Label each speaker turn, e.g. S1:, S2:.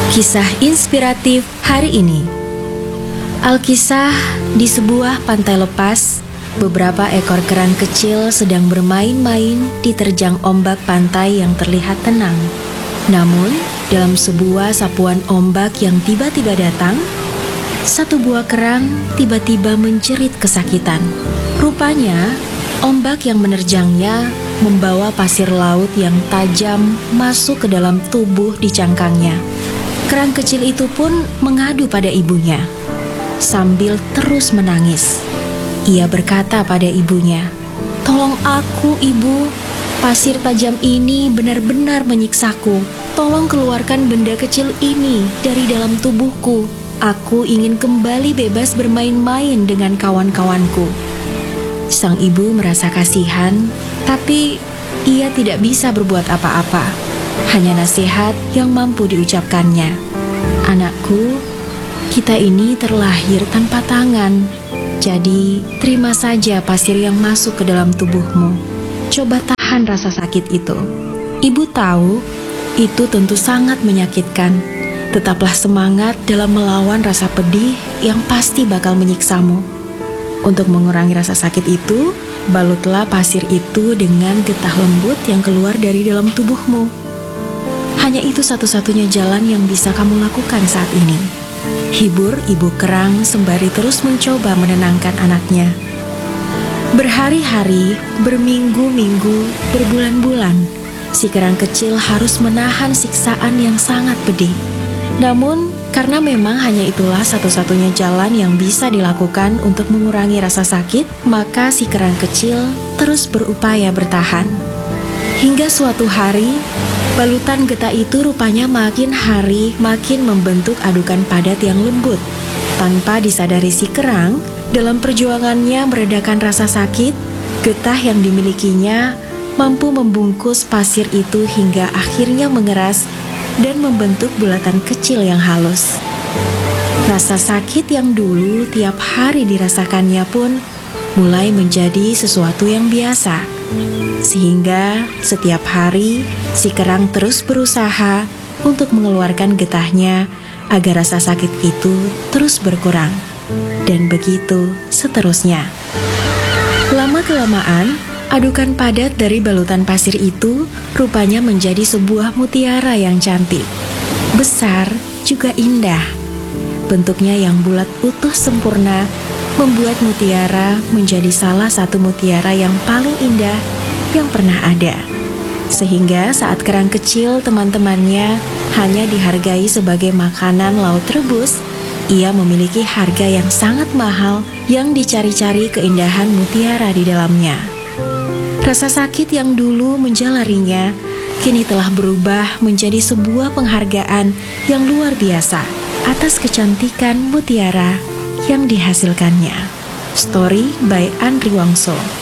S1: Kisah inspiratif hari ini. Alkisah, di sebuah pantai lepas, beberapa ekor kerang kecil sedang bermain-main diterjang ombak pantai yang terlihat tenang. Namun, dalam sebuah sapuan ombak yang tiba-tiba datang, satu buah kerang tiba-tiba menjerit kesakitan. Rupanya, ombak yang menerjangnya membawa pasir laut yang tajam masuk ke dalam tubuh di cangkangnya. Kerang kecil itu pun mengadu pada ibunya sambil terus menangis. Ia berkata pada ibunya, "Tolong aku, Ibu. Pasir tajam ini benar-benar menyiksaku. Tolong keluarkan benda kecil ini dari dalam tubuhku. Aku ingin kembali bebas bermain-main dengan kawan-kawanku." Sang ibu merasa kasihan, tapi ia tidak bisa berbuat apa-apa. Hanya nasihat yang mampu diucapkannya. "Anakku, kita ini terlahir tanpa tangan. Jadi, terima saja pasir yang masuk ke dalam tubuhmu. Coba tahan rasa sakit itu. Ibu tahu, itu tentu sangat menyakitkan. Tetaplah semangat dalam melawan rasa pedih yang pasti bakal menyiksamu. Untuk mengurangi rasa sakit itu, balutlah pasir itu dengan getah lembut yang keluar dari dalam tubuhmu. Hanya itu satu-satunya jalan yang bisa kamu lakukan saat ini." Hibur ibu kerang sembari terus mencoba menenangkan anaknya. Berhari-hari, berminggu-minggu, berbulan-bulan, si kerang kecil harus menahan siksaan yang sangat pedih. Namun, karena memang hanya itulah satu-satunya jalan yang bisa dilakukan untuk mengurangi rasa sakit, maka si kerang kecil terus berupaya bertahan. Hingga suatu hari, balutan getah itu rupanya makin hari makin membentuk adukan padat yang lembut. Tanpa disadari si kerang, dalam perjuangannya meredakan rasa sakit, getah yang dimilikinya mampu membungkus pasir itu hingga akhirnya mengeras dan membentuk bulatan kecil yang halus. Rasa sakit yang dulu tiap hari dirasakannya pun mulai menjadi sesuatu yang biasa. Sehingga setiap hari si kerang terus berusaha untuk mengeluarkan getahnya agar rasa sakit itu terus berkurang. Dan begitu seterusnya. Lama-kelamaan, adukan padat dari balutan pasir itu rupanya menjadi sebuah mutiara yang cantik, besar juga indah. Bentuknya yang bulat utuh sempurna membuat mutiara menjadi salah satu mutiara yang paling indah yang pernah ada. Sehingga saat kerang kecil teman-temannya hanya dihargai sebagai makanan laut rebus, ia memiliki harga yang sangat mahal yang dicari-cari keindahan mutiara di dalamnya. Rasa sakit yang dulu menjalarinya kini telah berubah menjadi sebuah penghargaan yang luar biasa atas kecantikan mutiara yang dihasilkannya. Story by Andri Wangso.